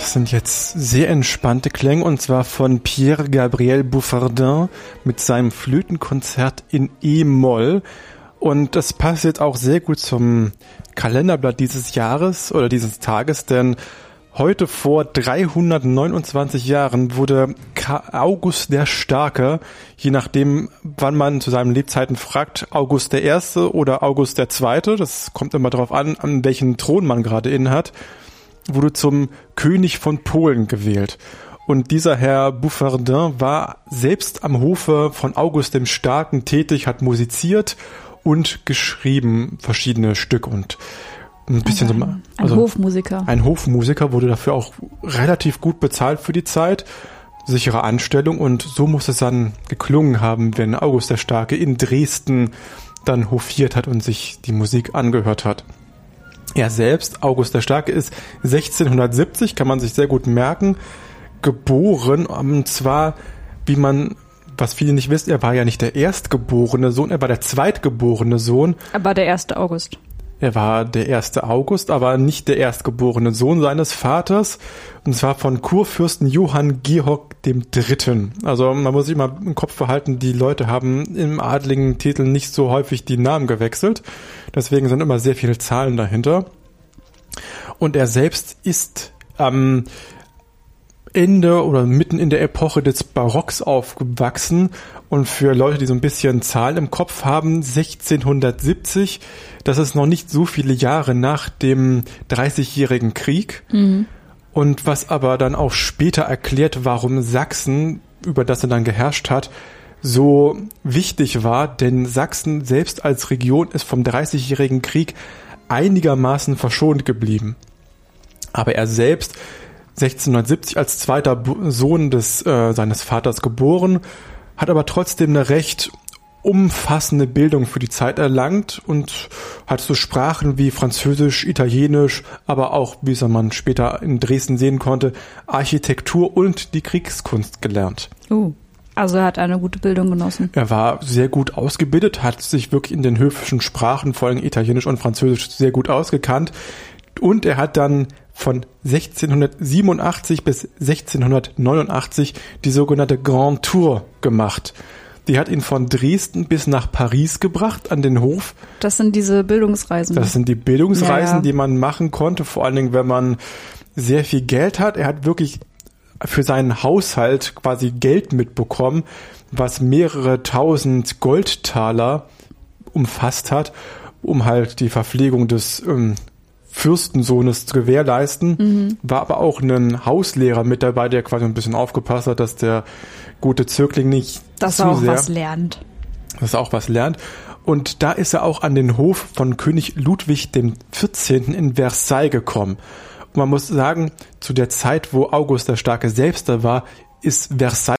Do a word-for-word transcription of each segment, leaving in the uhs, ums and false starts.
Das sind jetzt sehr entspannte Klänge, und zwar von Pierre-Gabriel Bouffardin mit seinem Flötenkonzert in E-Moll. Und das passt jetzt auch sehr gut zum Kalenderblatt dieses Jahres oder dieses Tages, denn heute vor dreihundertneunundzwanzig Jahren wurde August der Starke, je nachdem, wann man zu seinen Lebzeiten fragt, August der Erste oder August der Zweite, das kommt immer darauf an, an welchen Thron man gerade innehat, wurde zum König von Polen gewählt. Und dieser Herr Bouffardin war selbst am Hofe von August dem Starken tätig, hat musiziert und geschrieben verschiedene Stücke und ein bisschen also so ein, also ein Hofmusiker. Ein Hofmusiker, wurde dafür auch relativ gut bezahlt für die Zeit, sichere Anstellung, und so muss es dann geklungen haben, wenn August der Starke in Dresden dann hofiert hat und sich die Musik angehört hat. Er selbst, August der Starke, ist sechzehnhundertsiebzig, kann man sich sehr gut merken, geboren, und zwar, wie man, was viele nicht wissen, er war ja nicht der erstgeborene Sohn, er war der zweitgeborene Sohn. Aber der erste August. Er war der erste August, aber nicht der erstgeborene Sohn seines Vaters, und zwar von Kurfürsten Johann Georg dem Dritten. Also man muss sich mal im Kopf behalten, die Leute haben im adligen Titel nicht so häufig die Namen gewechselt, deswegen sind immer sehr viele Zahlen dahinter. Und er selbst ist am Ende oder mitten in der Epoche des Barocks aufgewachsen, und für Leute, die so ein bisschen Zahlen im Kopf haben, sechzehnhundertsiebzig, das ist noch nicht so viele Jahre nach dem Dreißigjährigen Krieg. Mhm. Und was aber dann auch später erklärt, warum Sachsen, über das er dann geherrscht hat, so wichtig war, denn Sachsen selbst als Region ist vom Dreißigjährigen Krieg einigermaßen verschont geblieben. Aber er selbst sechzehnhundertsiebzig als zweiter Sohn des äh, seines Vaters geboren, hat aber trotzdem eine recht umfassende Bildung für die Zeit erlangt und hat so Sprachen wie Französisch, Italienisch, aber auch, wie es man später in Dresden sehen konnte, Architektur und die Kriegskunst gelernt. Uh, also er hat eine gute Bildung genossen. Er war sehr gut ausgebildet, hat sich wirklich in den höfischen Sprachen, vor allem Italienisch und Französisch, sehr gut ausgekannt, und er hat dann von sechzehnhundertsiebenundachtzig bis sechzehnhundertneunundachtzig die sogenannte Grand Tour gemacht. Die hat ihn von Dresden bis nach Paris gebracht, an den Hof. Das sind diese Bildungsreisen. Das sind die Bildungsreisen, ja, ja. die man machen konnte, vor allen Dingen, wenn man sehr viel Geld hat. Er hat wirklich für seinen Haushalt quasi Geld mitbekommen, was mehrere tausend Goldtaler umfasst hat, um halt die Verpflegung des ähm, Fürstensohnes zu gewährleisten, mhm. war aber auch ein Hauslehrer mit dabei, der quasi ein bisschen aufgepasst hat, dass der gute Zögling nicht dass zu er auch sehr, was lernt. Dass er auch was lernt. Und da ist er auch an den Hof von König Ludwig dem Vierzehnten in Versailles gekommen. Und man muss sagen, zu der Zeit, wo August der Starke selbst da war, ist Versailles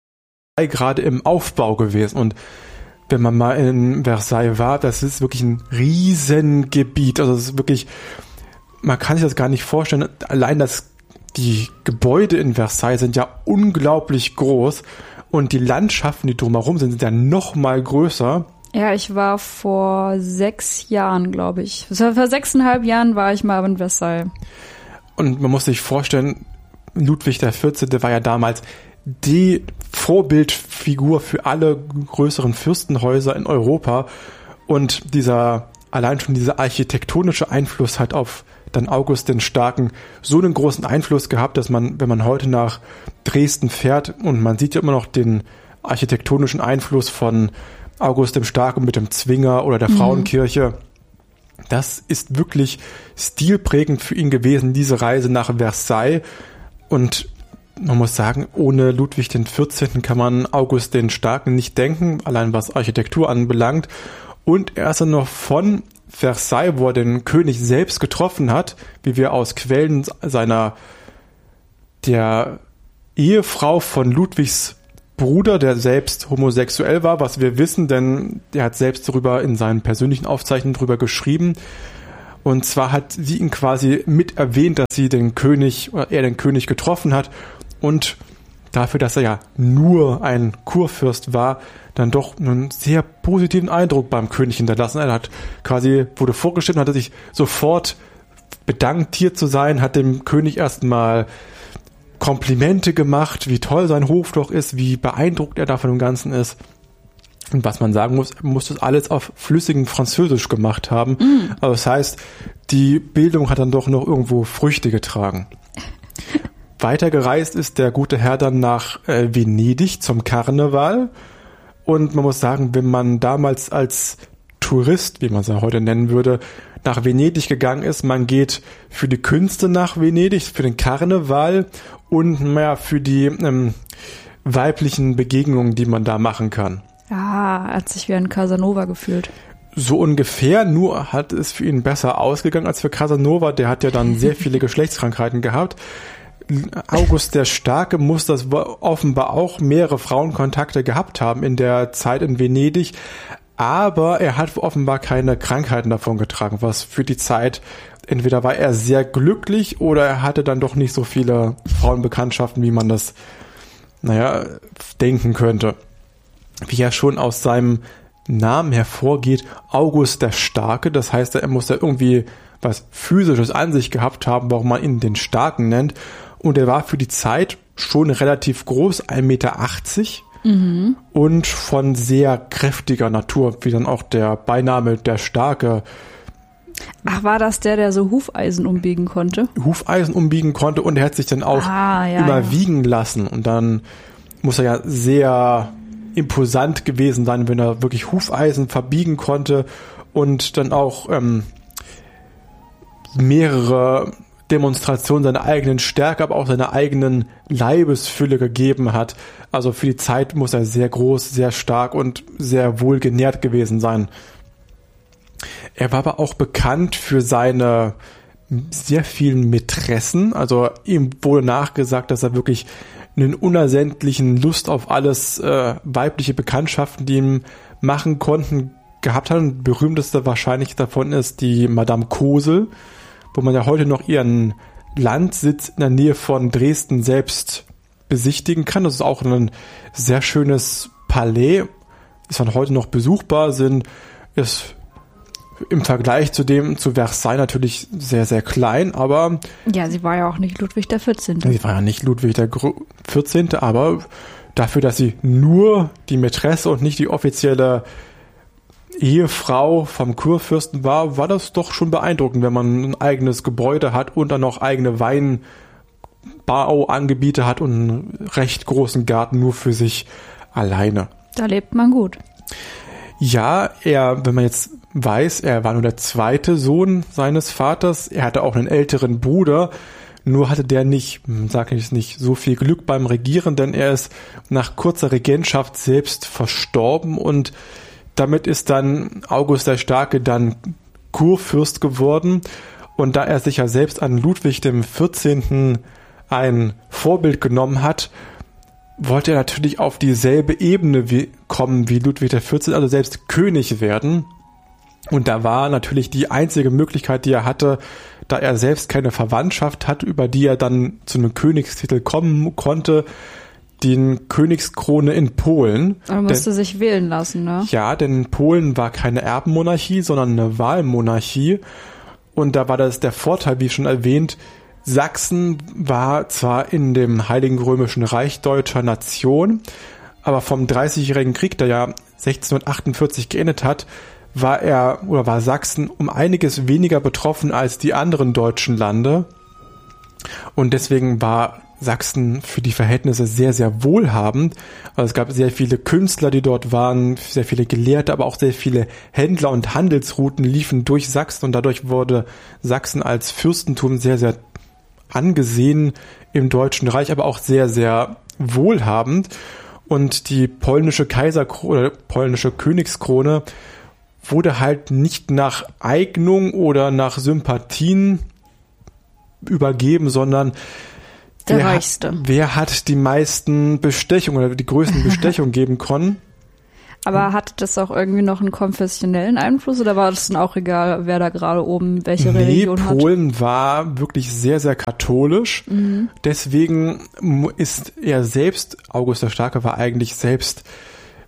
gerade im Aufbau gewesen. Und wenn man mal in Versailles war, das ist wirklich ein Riesengebiet. Also es ist wirklich, man kann sich das gar nicht vorstellen. Allein das, die Gebäude in Versailles sind ja unglaublich groß, und die Landschaften, die drumherum sind, sind ja noch mal größer. Ja, ich war vor sechs Jahren, glaube ich. Vor sechseinhalb Jahren war ich mal in Versailles. Und man muss sich vorstellen, Ludwig der Vierzehnte war ja damals die Vorbildfigur für alle größeren Fürstenhäuser in Europa, und dieser, allein schon dieser architektonische Einfluss hat auf dann August den Starken so einen großen Einfluss gehabt, dass man, wenn man heute nach Dresden fährt, und man sieht ja immer noch den architektonischen Einfluss von August dem Starken mit dem Zwinger oder der mhm. Frauenkirche, das ist wirklich stilprägend für ihn gewesen, diese Reise nach Versailles. Und man muss sagen, ohne Ludwig den Vierzehnten kann man August den Starken nicht denken, allein was Architektur anbelangt. Und er ist dann noch von Versailles, wo er den König selbst getroffen hat, wie wir aus Quellen seiner, der Ehefrau von Ludwigs Bruder, der selbst homosexuell war, was wir wissen, denn er hat selbst darüber in seinen persönlichen Aufzeichnungen drüber geschrieben. Und zwar hat sie ihn quasi mit erwähnt, dass sie den König, oder er den König getroffen hat, und dafür, dass er ja nur ein Kurfürst war, dann doch einen sehr positiven Eindruck beim König hinterlassen. Er hat quasi, wurde vorgestellt und hat sich sofort bedankt, hier zu sein, hat dem König erstmal Komplimente gemacht, wie toll sein Hof doch ist, wie beeindruckt er da von dem Ganzen ist. Und was man sagen muss, er muss das alles auf flüssigem Französisch gemacht haben. Mm. Also das heißt, die Bildung hat dann doch noch irgendwo Früchte getragen. Weitergereist ist der gute Herr dann nach äh, Venedig zum Karneval. Und man muss sagen, wenn man damals als Tourist, wie man es ja heute nennen würde, nach Venedig gegangen ist, man geht für die Künste nach Venedig, für den Karneval und mehr für die ähm, weiblichen Begegnungen, die man da machen kann. Ja, hat sich wie ein Casanova gefühlt. So ungefähr, nur hat es für ihn besser ausgegangen als für Casanova. Der hat ja dann sehr viele Geschlechtskrankheiten gehabt. August der Starke muss das offenbar auch mehrere Frauenkontakte gehabt haben in der Zeit in Venedig. Aber er hat offenbar keine Krankheiten davon getragen, was für die Zeit, entweder war er sehr glücklich oder er hatte dann doch nicht so viele Frauenbekanntschaften, wie man das, naja, denken könnte. Wie ja schon aus seinem Namen hervorgeht, August der Starke, das heißt, er muss ja irgendwie was Physisches an sich gehabt haben, warum man ihn den Starken nennt. Und er war für die Zeit schon relativ groß, ein Meter achtzig. Mhm. Und von sehr kräftiger Natur, wie dann auch der Beiname der Starke. Ach, war das der, der so Hufeisen umbiegen konnte? Hufeisen umbiegen konnte und er hat sich dann auch ah, ja, überwiegen ja. lassen. Und dann muss er ja sehr imposant gewesen sein, wenn er wirklich Hufeisen verbiegen konnte und dann auch ähm, mehrere Demonstrationen seiner eigenen Stärke, aber auch seiner eigenen Leibesfülle gegeben hat. Also für die Zeit muss er sehr groß, sehr stark und sehr wohlgenährt gewesen sein. Er war aber auch bekannt für seine sehr vielen Mätressen. Also ihm wurde nachgesagt, dass er wirklich einen unersättlichen Lust auf alles äh, weibliche Bekanntschaften, die ihm machen konnten, gehabt hat. Und berühmteste wahrscheinlich davon ist die Madame Cosel, wo man ja heute noch ihren Landsitz in der Nähe von Dresden selbst besichtigen kann. Das ist auch ein sehr schönes Palais, ist dann heute noch besuchbar, sind, ist im Vergleich zu dem, zu Versailles natürlich sehr, sehr klein, aber... Ja, sie war ja auch nicht Ludwig der vierzehnte. Sie war ja nicht Ludwig der vierzehnte, aber dafür, dass sie nur die Mätresse und nicht die offizielle Ehefrau vom Kurfürsten war, war das doch schon beeindruckend, wenn man ein eigenes Gebäude hat und dann noch eigene Weinbauangebiete hat und einen recht großen Garten nur für sich alleine. Da lebt man gut. Ja, er, wenn man jetzt weiß, er war nur der zweite Sohn seines Vaters, er hatte auch einen älteren Bruder, nur hatte der nicht, sag ich es nicht, so viel Glück beim Regieren, denn er ist nach kurzer Regentschaft selbst verstorben und damit ist dann August der Starke dann Kurfürst geworden. Und da er sich ja selbst an Ludwig dem vierzehnten ein Vorbild genommen hat, wollte er natürlich auf dieselbe Ebene wie, kommen wie Ludwig der vierzehnte, also selbst König werden. Und da war natürlich die einzige Möglichkeit, die er hatte, da er selbst keine Verwandtschaft hat, über die er dann zu einem Königstitel kommen konnte, den Königskrone in Polen. Er musste denn, sich wählen lassen, ne? Ja, denn Polen war keine Erbenmonarchie, sondern eine Wahlmonarchie. Und da war das der Vorteil, wie schon erwähnt, Sachsen war zwar in dem Heiligen Römischen Reich deutscher Nation, aber vom Dreißigjährigen Krieg, der ja sechzehnhundertachtundvierzig geendet hat, war er oder war Sachsen um einiges weniger betroffen als die anderen deutschen Lande. Und deswegen war Sachsen für die Verhältnisse sehr, sehr wohlhabend. Also es gab sehr viele Künstler, die dort waren, sehr viele Gelehrte, aber auch sehr viele Händler und Handelsrouten liefen durch Sachsen und dadurch wurde Sachsen als Fürstentum sehr, sehr angesehen im Deutschen Reich, aber auch sehr, sehr wohlhabend. Und die polnische Kaiserkrone oder polnische Königskrone wurde halt nicht nach Eignung oder nach Sympathien übergeben, sondern der wer Reichste. Hat, wer hat die meisten Bestechungen oder die größten Bestechungen geben können? Aber hatte das auch irgendwie noch einen konfessionellen Einfluss oder war das dann auch egal, wer da gerade oben welche nee, Religion hat? Polen war wirklich sehr, sehr katholisch. Mhm. Deswegen ist er selbst, August der Starke war eigentlich selbst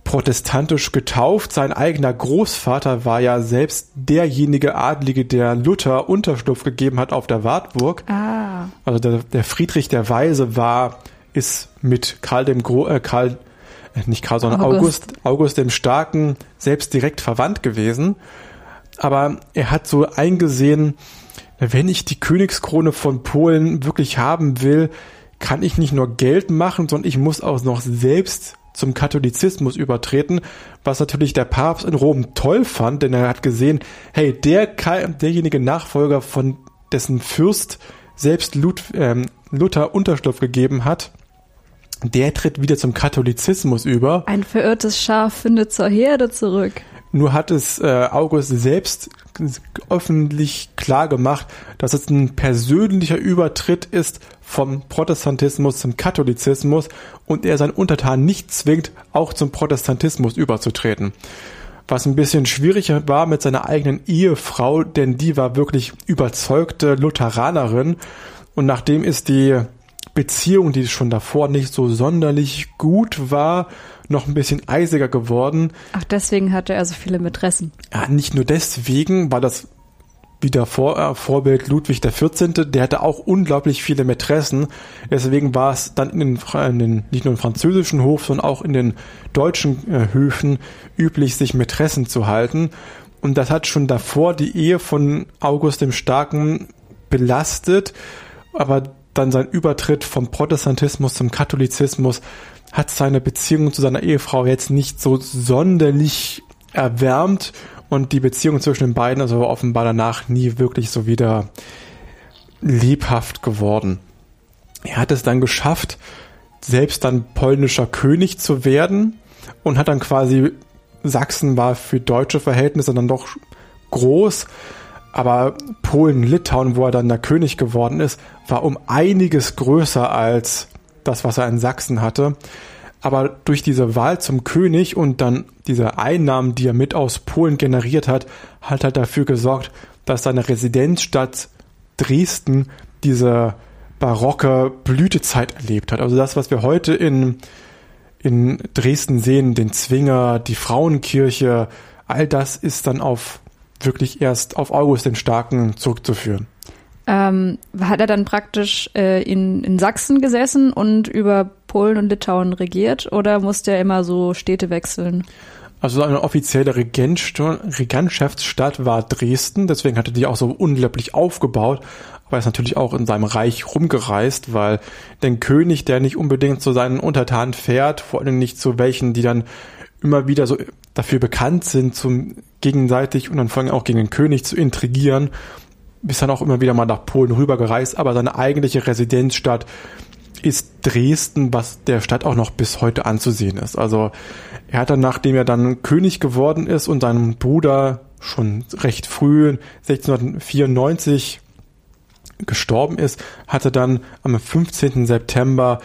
protestantisch getauft. Sein eigener Großvater war ja selbst derjenige Adlige, der Luther Unterschlupf gegeben hat auf der Wartburg. Ah. Also der, der Friedrich der Weise war, ist mit Karl dem Gro äh, Karl, äh, nicht Karl, sondern August. August, August dem Starken selbst direkt verwandt gewesen. Aber er hat so eingesehen, wenn ich die Königskrone von Polen wirklich haben will, kann ich nicht nur Geld machen, sondern ich muss auch noch selbst zum Katholizismus übertreten, was natürlich der Papst in Rom toll fand, denn er hat gesehen, hey, der derjenige Nachfolger, von dessen Fürst selbst Lut, ähm, Luther Unterschlupf gegeben hat, der tritt wieder zum Katholizismus über. Ein verirrtes Schaf findet zur Herde zurück. Nur hat es äh, August selbst öffentlich klar gemacht, dass es ein persönlicher Übertritt ist vom Protestantismus zum Katholizismus und er seinen Untertanen nicht zwingt, auch zum Protestantismus überzutreten. Was ein bisschen schwieriger war mit seiner eigenen Ehefrau, denn die war wirklich überzeugte Lutheranerin und nachdem ist die Beziehung, die schon davor nicht so sonderlich gut war, noch ein bisschen eisiger geworden. Ach, deswegen hatte er so viele Mätressen. Ja, nicht nur deswegen, war das wieder Vor, äh, Vorbild Ludwig der Vierzehnte. Der hatte auch unglaublich viele Mätressen. Deswegen war es dann in den, in den nicht nur im französischen Hof, sondern auch in den deutschen äh, Höfen üblich, sich Mätressen zu halten. Und das hat schon davor die Ehe von August dem Starken belastet. Aber dann sein Übertritt vom Protestantismus zum Katholizismus hat seine Beziehung zu seiner Ehefrau jetzt nicht so sonderlich erwärmt und die Beziehung zwischen den beiden also offenbar danach nie wirklich so wieder lebhaft geworden. Er hat es dann geschafft, selbst dann polnischer König zu werden und hat dann quasi, Sachsen war für deutsche Verhältnisse dann doch groß, aber Polen, Litauen, wo er dann der König geworden ist, war um einiges größer als das, was er in Sachsen hatte. Aber durch diese Wahl zum König und dann diese Einnahmen, die er mit aus Polen generiert hat, hat er dafür gesorgt, dass seine Residenzstadt Dresden diese barocke Blütezeit erlebt hat. Also das, was wir heute in, in Dresden sehen, den Zwinger, die Frauenkirche, all das ist dann auf wirklich erst auf August den Starken zurückzuführen. Ähm, hat er dann praktisch äh, in, in Sachsen gesessen und über Polen und Litauen regiert oder musste er immer so Städte wechseln? Also eine offizielle Regentschaftsstadt war Dresden, deswegen hatte die auch so unglaublich aufgebaut, aber er ist natürlich auch in seinem Reich rumgereist, weil der König, der nicht unbedingt zu seinen Untertanen fährt, vor allem nicht zu welchen, die dann immer wieder so dafür bekannt sind, zum gegenseitig und dann vor allem auch gegen den König zu intrigieren, ist dann auch immer wieder mal nach Polen rübergereist, aber seine eigentliche Residenzstadt ist Dresden, was der Stadt auch noch bis heute anzusehen ist. Also er hat dann, nachdem er dann König geworden ist und seinem Bruder schon recht früh, sechzehnhundertvierundneunzig, gestorben ist, hatte dann am fünfzehnten September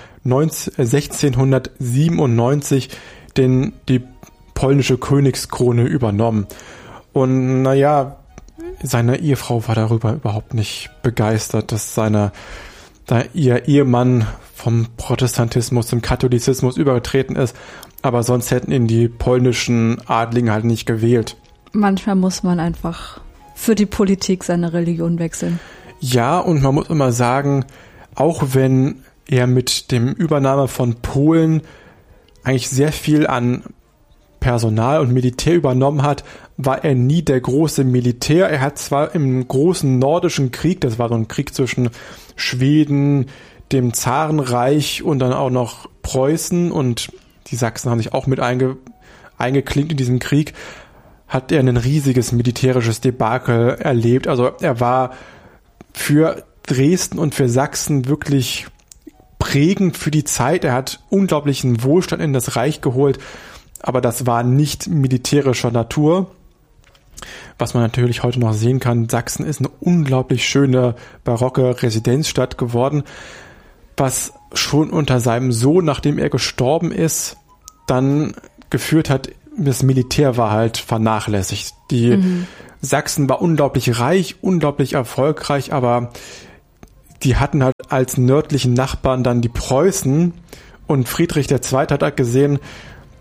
sechzehnhundertsiebenundneunzig den, die polnische Königskrone übernommen. Und naja, seine Ehefrau war darüber überhaupt nicht begeistert, dass seine, da ihr Ehemann vom Protestantismus zum Katholizismus übergetreten ist, aber sonst hätten ihn die polnischen Adligen halt nicht gewählt. Manchmal muss man einfach für die Politik seine Religion wechseln. Ja, und man muss immer sagen, auch wenn er mit dem Übernahme von Polen eigentlich sehr viel an Personal und Militär übernommen hat, war er nie der große Militär. Er hat zwar im großen nordischen Krieg, das war so ein Krieg zwischen Schweden, dem Zarenreich und dann auch noch Preußen und die Sachsen haben sich auch mit einge, eingeklinkt in diesen Krieg, hat er ein riesiges militärisches Debakel erlebt. Also er war für Dresden und für Sachsen wirklich prägend für die Zeit. Er hat unglaublichen Wohlstand in das Reich geholt, aber das war nicht militärischer Natur. Was man natürlich heute noch sehen kann, Sachsen ist eine unglaublich schöne barocke Residenzstadt geworden, was schon unter seinem Sohn, nachdem er gestorben ist, dann geführt hat, das Militär war halt vernachlässigt. Die mhm. Sachsen war unglaublich reich, unglaublich erfolgreich, aber die hatten halt als nördlichen Nachbarn dann die Preußen und Friedrich der Zweite hat halt gesehen,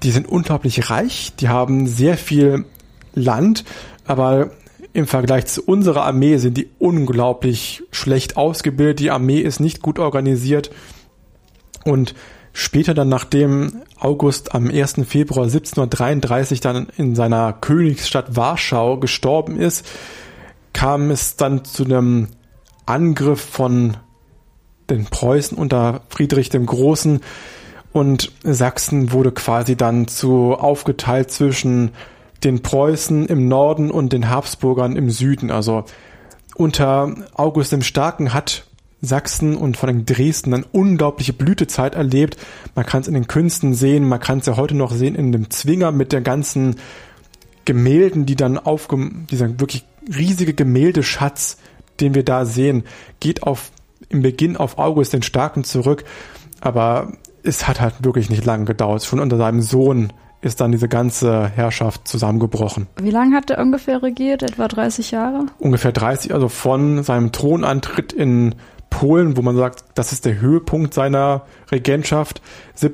die sind unglaublich reich, die haben sehr viel Land, aber im Vergleich zu unserer Armee sind die unglaublich schlecht ausgebildet. Die Armee ist nicht gut organisiert. Und später dann, nachdem August am ersten Februar siebzehnhundertdreiunddreißig dann in seiner Königsstadt Warschau gestorben ist, kam es dann zu einem Angriff von den Preußen unter Friedrich dem Großen. Und Sachsen wurde quasi dann zu aufgeteilt zwischen den Preußen im Norden und den Habsburgern im Süden. Also unter August dem Starken hat Sachsen und vor allem Dresden eine unglaubliche Blütezeit erlebt. Man kann es in den Künsten sehen, man kann es ja heute noch sehen in dem Zwinger mit der ganzen Gemälden, die dann aufge... dieser wirklich riesige Gemäldeschatz, den wir da sehen, geht auf im Beginn auf August den Starken zurück, aber es hat halt wirklich nicht lange gedauert. Schon unter seinem Sohn ist dann diese ganze Herrschaft zusammengebrochen. Wie lange hat er ungefähr regiert? Etwa dreißig Jahre? Ungefähr dreißig, also von seinem Thronantritt in Polen, wo man sagt, das ist der Höhepunkt seiner Regentschaft.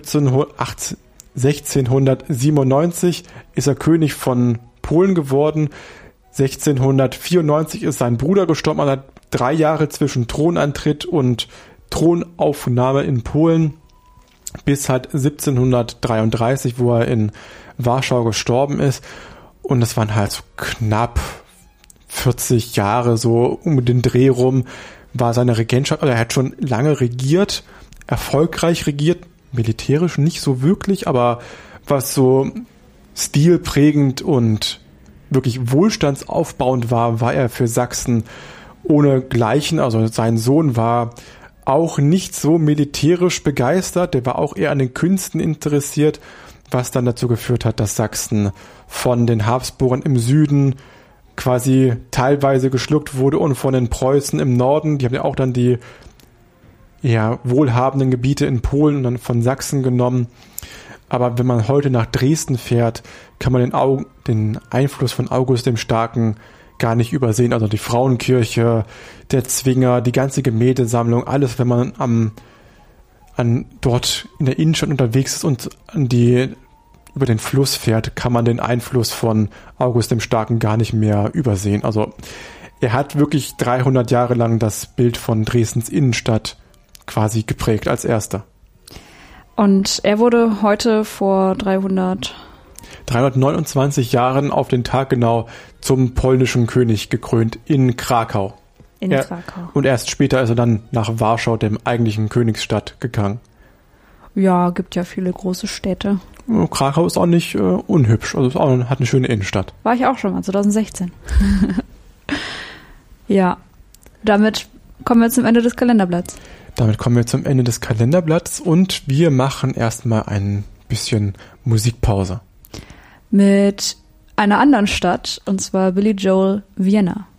sechzehnhundertsiebenundneunzig ist er König von Polen geworden. sechzehnhundertvierundneunzig ist sein Bruder gestorben. Er hat drei Jahre zwischen Thronantritt und Thronaufnahme in Polen. Bis halt siebzehnhundertdreiunddreißig, wo er in Warschau gestorben ist. Und es waren halt so knapp vierzig Jahre, so um den Dreh rum, war seine Regentschaft. Also er hat schon lange regiert, erfolgreich regiert, militärisch nicht so wirklich, aber was so stilprägend und wirklich wohlstandsaufbauend war, war er für Sachsen ohne Gleichen. Also sein Sohn war auch nicht so militärisch begeistert, der war auch eher an den Künsten interessiert, was dann dazu geführt hat, dass Sachsen von den Habsburgern im Süden quasi teilweise geschluckt wurde und von den Preußen im Norden, die haben ja auch dann die eher wohlhabenden Gebiete in Polen und dann von Sachsen genommen. Aber wenn man heute nach Dresden fährt, kann man den, Au- den Einfluss von August dem Starken gar nicht übersehen. Also die Frauenkirche, der Zwinger, die ganze Gemäldesammlung, alles, wenn man am an dort in der Innenstadt unterwegs ist und an die über den Fluss fährt, kann man den Einfluss von August dem Starken gar nicht mehr übersehen. Also er hat wirklich dreihundert Jahre lang das Bild von Dresdens Innenstadt quasi geprägt als erster. Und er wurde heute vor dreihundert dreihundertneunundzwanzig Jahren auf den Tag genau zum polnischen König gekrönt in Krakau. In er, Krakau. Und erst später ist er dann nach Warschau, dem eigentlichen Königsstadt, gegangen. Ja, gibt ja viele große Städte. Krakau ist auch nicht äh, unhübsch, also ist auch, hat eine schöne Innenstadt. War ich auch schon mal, zwanzig sechzehn. Ja, damit kommen wir zum Ende des Kalenderblatts. Damit kommen wir zum Ende des Kalenderblatts und wir machen erstmal ein bisschen Musikpause. Mit einer anderen Stadt, und zwar Billy Joel Vienna.